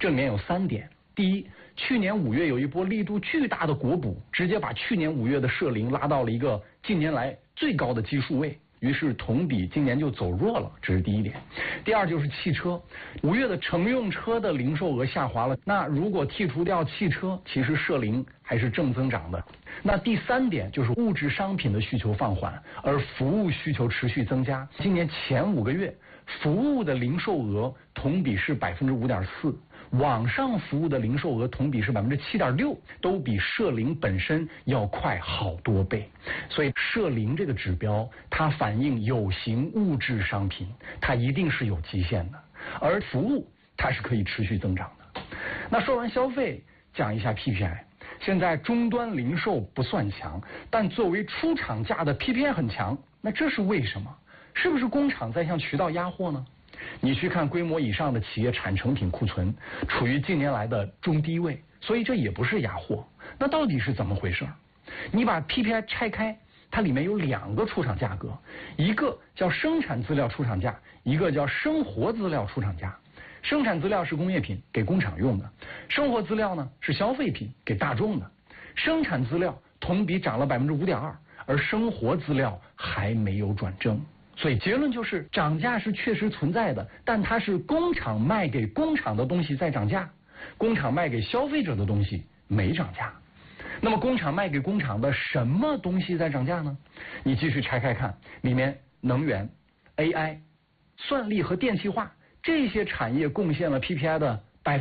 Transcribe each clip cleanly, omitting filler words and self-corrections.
这里面有3点。第一，去年5月有一波力度巨大的国补，直接把去年5月的社零拉到了一个近年来最高的基数位，于是同比今年就走弱了，这是第一点。第二就是汽车，5月的乘用车的零售额下滑了，那如果剔除掉汽车，其实社零还是正增长的。那第3点就是物质商品的需求放缓，而服务需求持续增加。今年前5个月，服务的零售额同比是5.4%。网上服务的零售额同比是7.6%，都比社零本身要快好多倍。所以社零这个指标，它反映有形物质商品，它一定是有极限的，而服务它是可以持续增长的。那说完消费，讲一下 PPI。现在终端零售不算强，但作为出厂价的 PPI 很强，那这是为什么？是不是工厂在向渠道压货呢？你去看规模以上的企业产成品库存处于近年来的中低位，所以这也不是压货。那到底是怎么回事？你把 PPI 拆开，它里面有2个出厂价格，一个叫生产资料出厂价，一个叫生活资料出厂价。生产资料是工业品，给工厂用的；生活资料呢是消费品，给大众的。生产资料同比涨了5.2%，而生活资料还没有转正。所以结论就是涨价是确实存在的，但它是工厂卖给工厂的东西在涨价，工厂卖给消费者的东西没涨价。那么工厂卖给工厂的什么东西在涨价呢？你继续拆开看，里面能源、AI、算力和电气化这些产业贡献了 PPI 的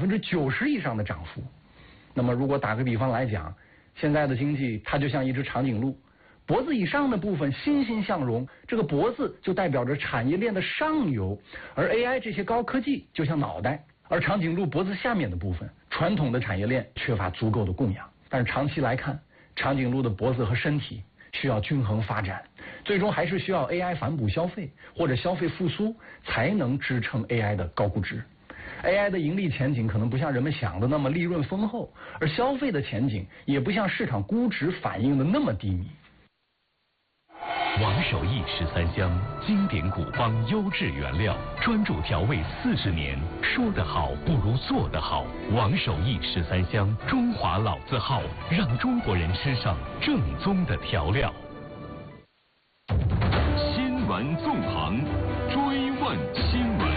90%以上的涨幅。那么如果打个比方来讲，现在的经济它就像一只长颈鹿，脖子以上的部分欣欣向荣，这个脖子就代表着产业链的上游，而 AI 这些高科技就像脑袋，而长颈鹿脖子下面的部分，传统的产业链缺乏足够的供养。但是长期来看，长颈鹿的脖子和身体需要均衡发展，最终还是需要 AI 反哺消费或者消费复苏，才能支撑 AI 的高估值。AI 的盈利前景可能不像人们想的那么利润丰厚，而消费的前景也不像市场估值反映的那么低迷。 王守义13香，经典古方优质原料，专注调味40年。说得好不如做得好。王守义13香，中华老字号，让中国人吃上正宗的调料。新闻纵横，追问新闻。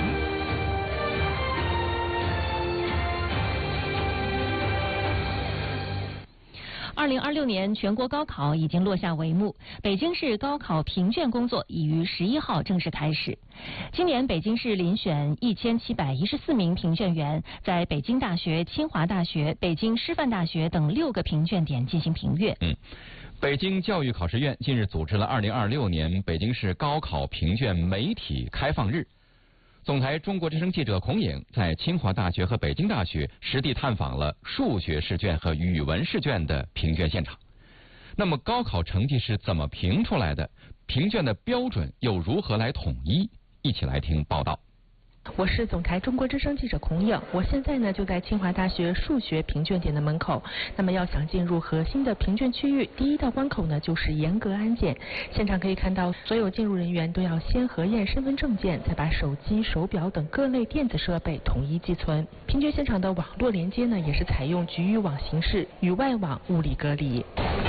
2026年全国高考已经落下帷幕，北京市高考评卷工作已于11号正式开始。今年北京市遴选1714名评卷员，在北京大学、清华大学、北京师范大学等6个评卷点进行评阅。 北京教育考试院近日组织了2026年北京市高考评卷媒体开放日。总台中国之声记者孔颖在清华大学和北京大学实地探访了数学试卷和语文试卷的评卷现场。那么高考成绩是怎么评出来的？评卷的标准又如何来统一？一起来听报道。 我是总台中国之声记者孔颖，我现在呢就在清华大学数学评卷点的门口。那么要想进入核心的评卷区域，第一道关口呢就是严格安检。现场可以看到，所有进入人员都要先核验身份证件，再把手机、手表等各类电子设备统一寄存。评卷现场的网络连接呢也是采用局域网形式，与外网物理隔离。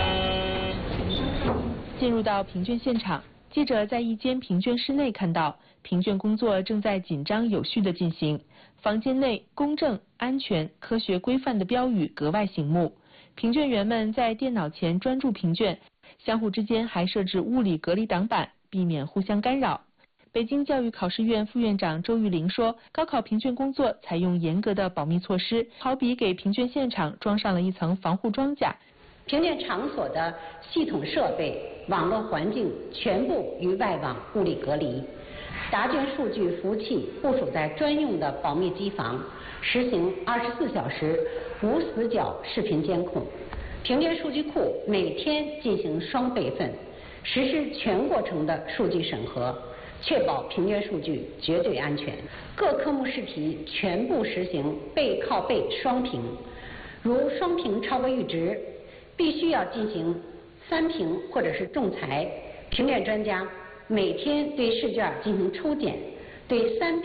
进入到评卷现场，记者在一间评卷室内看到，评卷工作正在紧张有序地进行。房间内公正、安全、科学规范的标语格外醒目。评卷员们在电脑前专注评卷，相互之间还设置物理隔离挡板，避免互相干扰。北京教育考试院副院长周玉玲说，高考评卷工作采用严格的保密措施，好比给评卷现场装上了一层防护装甲。 评卷场所的系统设备、网络环境全部与外网物理隔离，答卷数据服务器部署在专用的保密机房，实行24小时无死角视频监控。评卷数据库每天进行双备份，实施全过程的数据审核，确保评卷数据绝对安全。各科目试题全部实行背靠背双评，如双评超过阈值，必须要进行3评或者是仲裁。评卷专家每天对试卷进行抽检，对3评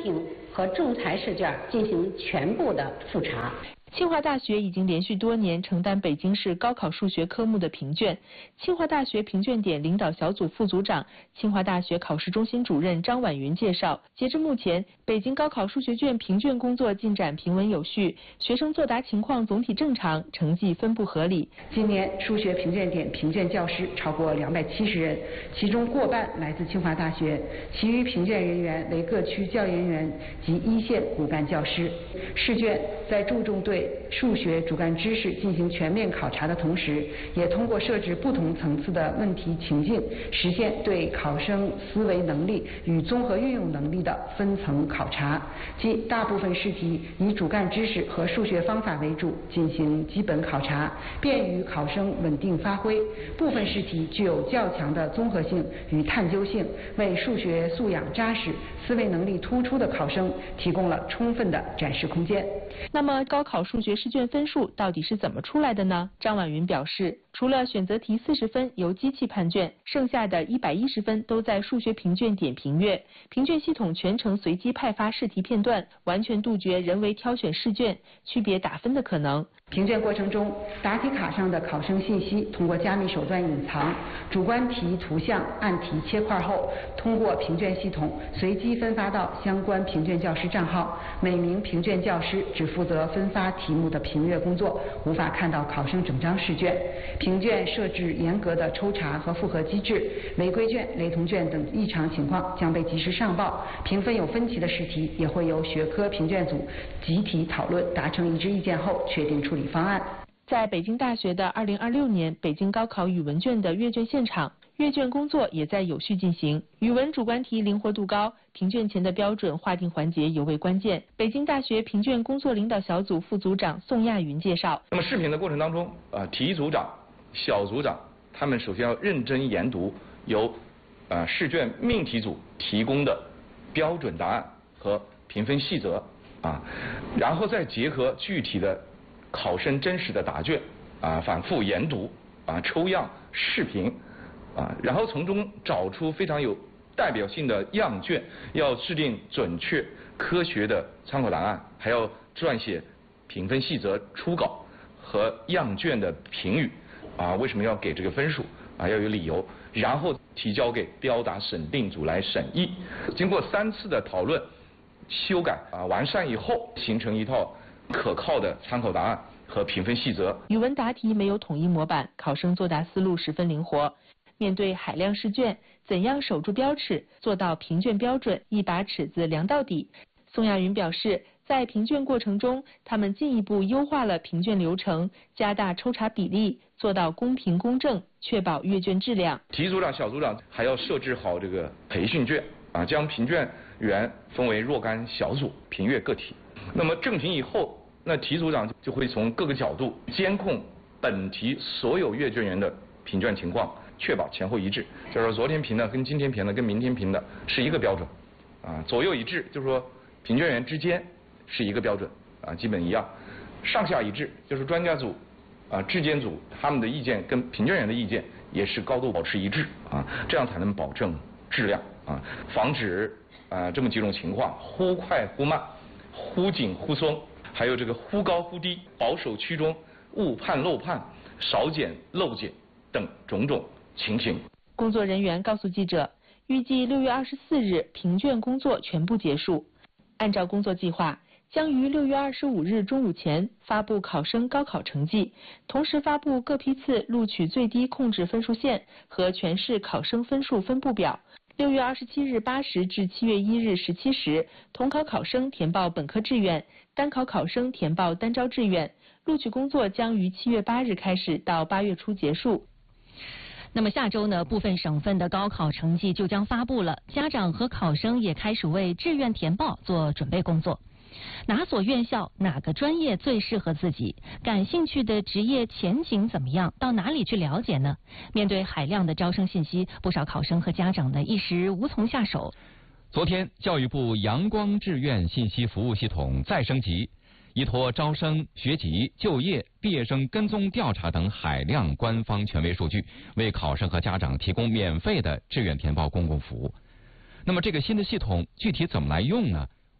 和仲裁试卷进行全部的复查。 清华大学已经连续多年承担北京市高考数学科目的评卷。清华大学评卷点领导小组副组长、清华大学考试中心主任张婉云介绍，截至目前，北京高考数学卷评卷工作进展平稳有序，学生作答情况总体正常，成绩分布合理。 今年数学评卷点评卷教师超过270人，其中过半来自清华大学，其余评卷人员为各区教研员及一线骨干教师。试卷在注重对数学主干知识进行全面考察的同时，也通过设置不同层次的问题情境，实现对考生思维能力与综合运用能力的分层考察。即大部分试题以主干知识和数学方法为主进行基本考察，便于考生稳定发挥；部分试题具有较强的综合性与探究性，为数学素养扎实、思维能力突出的考生提供了充分的展示空间。 那么高考数学试卷分数到底是怎么出来的呢？张婉云表示，除了选择题40分由机器判卷，剩下的110分都在数学评卷点评阅。评卷系统全程随机派发试题片段，完全杜绝人为挑选试卷、区别打分的可能。 评卷过程中，答题卡上的考生信息通过加密手段隐藏，主观题图像按题切块后，通过评卷系统随机分发到相关评卷教师账号。每名评卷教师只负责分发题目的评阅工作，无法看到考生整张试卷。评卷设置严格的抽查和复核机制，违规卷、雷同卷等异常情况将被及时上报。评分有分歧的试题也会由学科评卷组集体讨论，达成一致意见后确定处理方案。 在北京大学的2026年北京高考语文卷的阅卷现场，阅卷工作也在有序进行。语文主观题灵活度高，评卷前的标准划定环节尤为关键。北京大学评卷工作领导小组副组长宋亚云介绍， 那么视频的过程当中，题组长、小组长他们首先要认真研读由试卷命题组提供的标准答案和评分细则然后再结合具体的考生真实的答卷反复研读抽样视频然后从中找出非常有代表性的样卷，要制定准确科学的参考答案，还要撰写评分细则初稿和样卷的评语为什么要给这个分数要有理由，然后提交给标答审定组来审议。经过3次的讨论、修改完善以后，形成一套可靠的参考答案和评分细则。 语文答题没有统一模板，考生作答思路十分灵活。面对海量试卷，怎样守住标尺，做到评卷标准，一把尺子量到底？宋亚云表示，在评卷过程中，他们进一步优化了评卷流程，加大抽查比例，做到公平公正，确保阅卷质量。 题组长、小组长还要设置好这个培训卷将评卷员分为若干小组评阅个体。那么正评以后，那题组长就会从各个角度监控本题所有阅卷员的评卷情况，确保前后一致。就是说昨天评的跟今天评的跟明天评的是一个标准左右一致，就是说评卷员之间是一个标准基本一样。上下一致，就是专家组质监组他们的意见跟评卷员的意见也是高度保持一致这样才能保证质量防止这么几种情况：忽快忽慢、忽紧忽松，还有这个忽高忽低、保守趋中、误判漏判、少检漏检等种种情形。 工作人员告诉记者，预计6月24日评卷工作全部结束。按照工作计划，将于6月25日中午前发布考生高考成绩，同时发布各批次录取最低控制分数线和全市考生分数分布表。6月27日8时至7月1日17时，统考考生填报本科志愿，单考考生填报单招志愿。录取工作将于7月8日开始，到8月初结束。 那么下周呢，部分省份的高考成绩就将发布了，家长和考生也开始为志愿填报做准备工作。哪所院校、哪个专业最适合自己？感兴趣的职业前景怎么样？到哪里去了解呢？面对海量的招生信息，不少考生和家长呢一时无从下手。 昨天，教育部阳光志愿信息服务系统再升级，依托招生、学籍、就业、毕业生跟踪调查等海量官方权威数据，为考生和家长提供免费的志愿填报公共服务。那么这个新的系统具体怎么来用呢？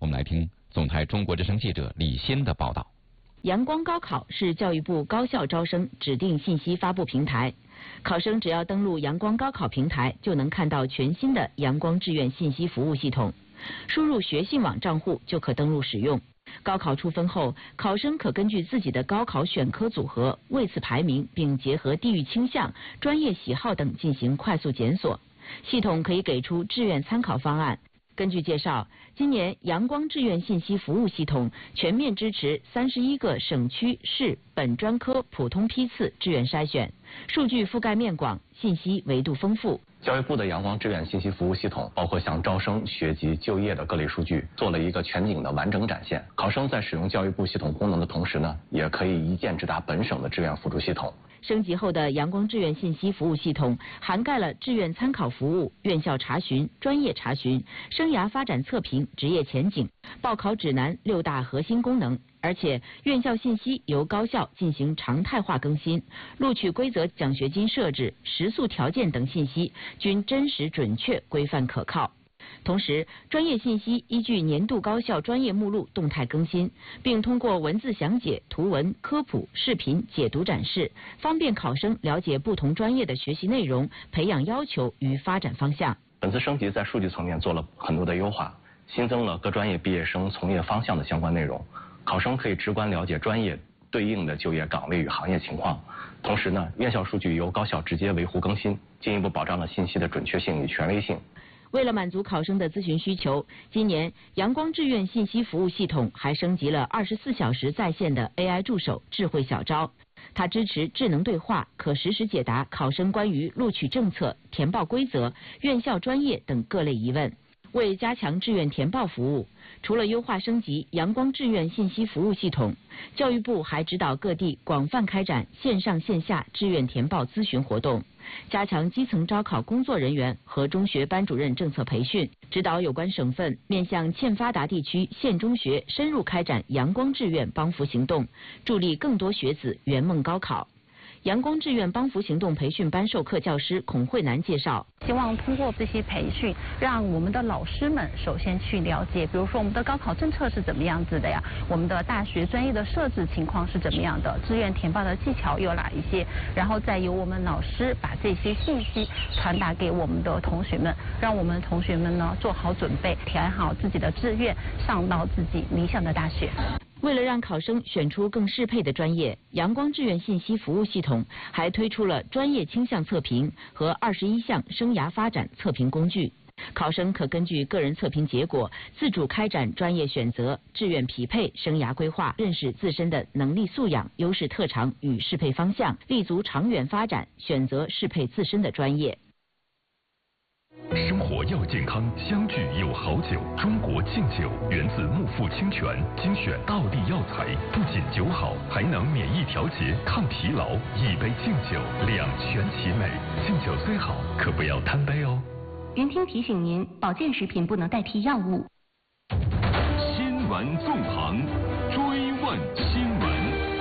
我们来听总台中国之声记者李欣的报道。 阳光高考是教育部高校招生指定信息发布平台，考生只要登录阳光高考平台，就能看到全新的阳光志愿信息服务系统，输入学信网账户就可登录使用。高考出分后，考生可根据自己的高考选科组合位次排名，并结合地域倾向、专业喜好等进行快速检索。系统可以给出志愿参考方案。根据介绍，今年阳光志愿信息服务系统全面支持31个省区市本专科普通批次志愿筛选，数据覆盖面广，信息维度丰富。 教育部的阳光志愿信息服务系统包括向招生、学籍、就业的各类数据做了一个全景的完整展现。考生在使用教育部系统功能的同时呢，也可以一键直达本省的志愿辅助系统。 升级后的阳光志愿信息服务系统涵盖了志愿参考服务、院校查询、专业查询、生涯发展测评、职业前景、报考指南6大核心功能。而且院校信息由高校进行常态化更新，录取规则、奖学金设置、食宿条件等信息均真实准确、规范可靠。同时，专业信息依据年度高校专业目录动态更新，并通过文字详解、图文科普、视频解读展示，方便考生了解不同专业的学习内容、培养要求与发展方向。 本次升级在数据层面做了很多的优化，新增了各专业毕业生从业方向的相关内容，考生可以直观了解专业对应的就业岗位与行业情况。同时呢，院校数据由高校直接维护更新，进一步保障了信息的准确性与权威性。 为了满足考生的咨询需求，今年阳光志愿信息服务系统还升级了24小时在线的 AI 助手智慧小招，它支持智能对话，可实时解答考生关于录取政策、填报规则、院校专业等各类疑问。为加强志愿填报服务，除了优化升级阳光志愿信息服务系统，教育部还指导各地广泛开展线上线下志愿填报咨询活动，加强基层招考工作人员和中学班主任政策培训，指导有关省份面向欠发达地区县中学深入开展阳光志愿帮扶行动，助力更多学子圆梦高考。阳光志愿帮扶行动培训班授课教师孔慧楠介绍， 希望通过这些培训，让我们的老师们首先去了解，比如说我们的高考政策是怎么样子的呀，我们的大学专业的设置情况是怎么样的，志愿填报的技巧有哪一些，然后再由我们老师把这些信息传达给我们的同学们，让我们同学们呢做好准备，填好自己的志愿，上到自己理想的大学。 为了让考生选出更适配的专业，阳光志愿信息服务系统还推出了专业倾向测评和21项生涯发展测评工具。考生可根据个人测评结果，自主开展专业选择、志愿匹配、生涯规划，认识自身的能力素养、优势特长与适配方向，立足长远发展，选择适配自身的专业。 生活要健康，相聚有好酒。中国劲酒源自木富清泉，精选道地药材，不仅酒好，还能免疫调节、抗疲劳。一杯劲酒，两全其美。劲酒虽好，可不要贪杯哦。 云听提醒您，保健食品不能代替药物。 新闻纵横，追问新闻。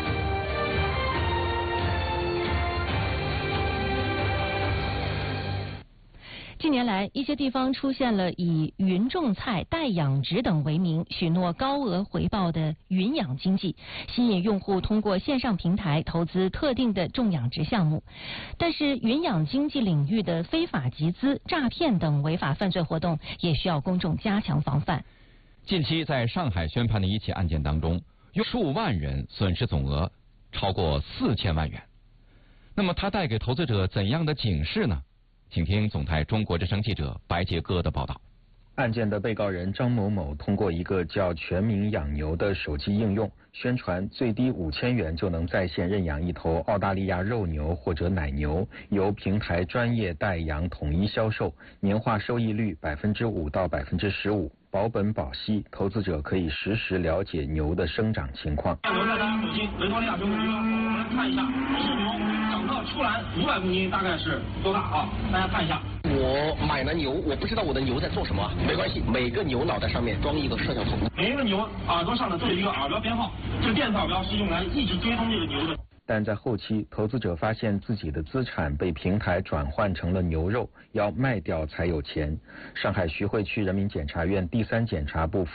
近年来，一些地方出现了以云种菜、代养殖等为名，许诺高额回报的云养经济，吸引用户通过线上平台投资特定的种养殖项目。但是，云养经济领域的非法集资、诈骗等违法犯罪活动，也需要公众加强防范。 近期在上海宣判的一起案件当中，有数万人损失总额超过4000万元。那么，它带给投资者怎样的警示呢？请听总台中国之声记者白杰哥的报道。 案件的被告人张某某通过一个叫全民养牛的手机应用，宣传最低5000元就能在线认养一头澳大利亚肉牛或者奶牛，由平台专业代养统一销售，年化收益率5%到15%，保本保息，投资者可以实时了解牛的生长情况。 牛在大家手心，维多利亚熊母牛，我们看一下，这是牛长到出栏500公斤，大概是多大啊？大家看一下。 我买了牛，我不知道我的牛在做什么，没关系，每个牛脑袋上面装一个摄像头， 每一个牛耳朵上呢都有一个耳标编号，这个电子耳标是用来一直追踪这个牛的。 但在后期，投资者发现自己的资产被平台转换成了牛肉，要卖掉才有钱。上海徐汇区人民检察院第3检察部